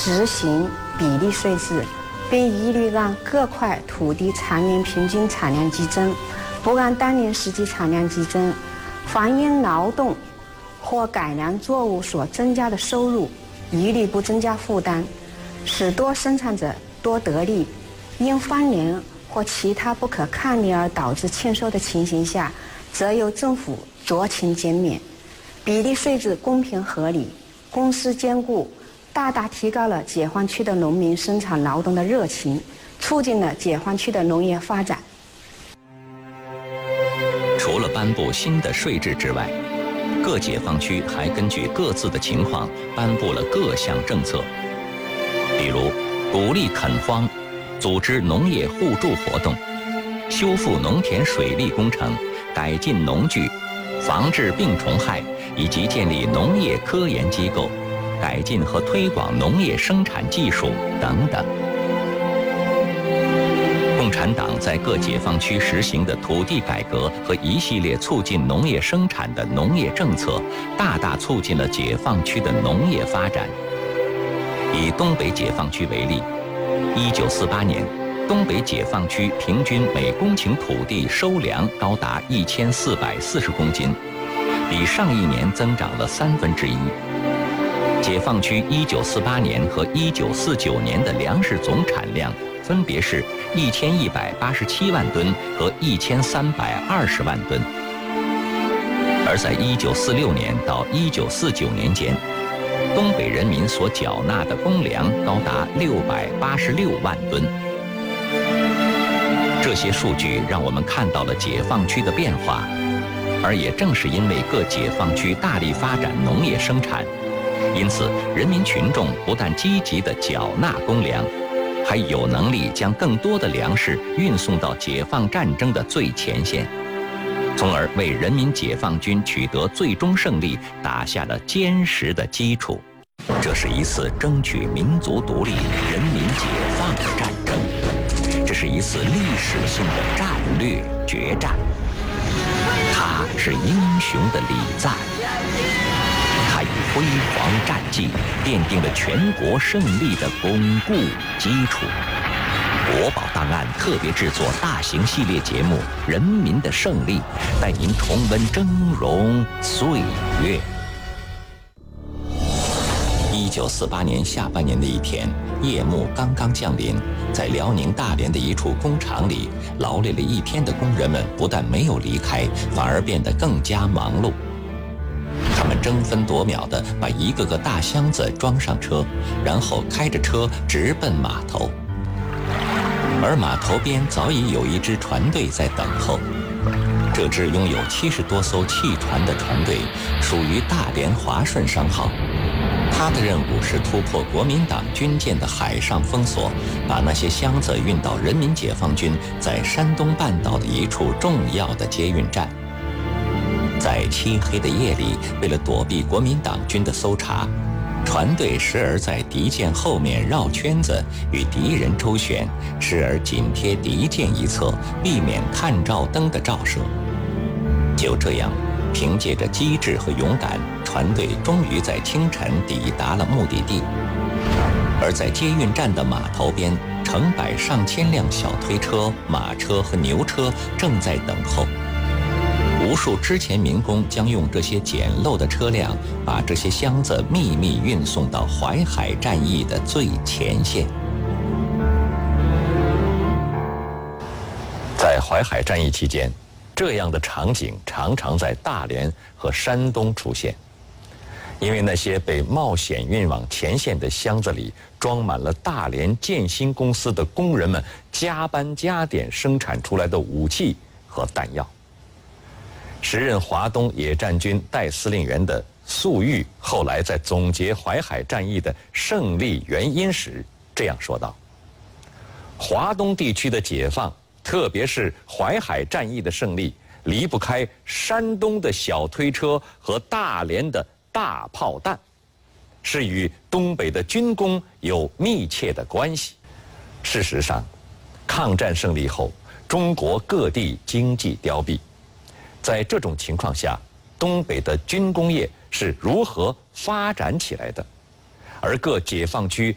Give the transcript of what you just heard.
实行比例税制，并一律按各块土地常年平均产量计征，不按当年实际产量计征。凡因劳动或改良作物所增加的收入，一律不增加负担，使多生产者多得利。因荒年或其他不可抗力而导致欠收的情形下，则由政府酌情减免。比例税制公平合理，公私兼顾，大大提高了解放区的农民生产劳动的热情，促进了解放区的农业发展。 除了颁布新的税制之外，各解放区还根据各自的情况颁布了各项政策，比如鼓励垦荒，组织农业互助活动，修复农田水利工程，改进农具，防治病虫害，以及建立农业科研机构，改进和推广农业生产技术等等。共产党在各解放区实行的土地改革和一系列促进农业生产的农业政策，大大促进了解放区的农业发展。以东北解放区为例，1948年，东北解放区平均每公顷土地收粮高达1440公斤，比上一年增长了1/3。解放区1948年和1949年的粮食总产量分别是1187万吨和1320万吨，而在1946年到1949年间，东北人民所缴纳的公粮高达686万吨。这些数据让我们看到了解放区的变化，而也正是因为各解放区大力发展农业生产，因此人民群众不但积极地缴纳公粮，还有能力将更多的粮食运送到解放战争的最前线，从而为人民解放军取得最终胜利打下了坚实的基础。这是一次争取民族独立、人民解放的战争，这是一次历史性的战略决战。它是英雄的礼赞，它以辉煌战绩奠定了全国胜利的巩固基础。国宝档案特别制作大型系列节目《人民的胜利》，带您重温峥嵘岁月。1948年下半年的一天，夜幕刚刚降临，在辽宁大连的一处工厂里，劳累了一天的工人们不但没有离开，反而变得更加忙碌。他们争分夺秒地把一个个大箱子装上车，然后开着车直奔码头。而码头边早已有一支船队在等候。这支拥有70多艘汽船的船队属于大连华顺商号，它的任务是突破国民党军舰的海上封锁，把那些箱子运到人民解放军在山东半岛的一处重要的接运站。在漆黑的夜里，为了躲避国民党军的搜查，船队时而在敌舰后面绕圈子与敌人周旋，时而紧贴敌舰一侧，避免探照灯的照射。就这样，凭借着机智和勇敢，船队终于在清晨抵达了目的地。而在接运站的码头边，成百上千辆小推车、马车和牛车正在等候。无数之前民工将用这些简陋的车辆，把这些箱子秘密运送到淮海战役的最前线。在淮海战役期间，这样的场景常常在大连和山东出现，因为那些被冒险运往前线的箱子里装满了大连建新公司的工人们加班加点生产出来的武器和弹药。时任华东野战军代司令员的粟裕后来在总结淮海战役的胜利原因时这样说道：华东地区的解放，特别是淮海战役的胜利，离不开山东的小推车和大连的大炮弹，是与东北的军工有密切的关系。事实上，抗战胜利后，中国各地经济凋敝，在这种情况下，东北的军工业是如何发展起来的？而各解放区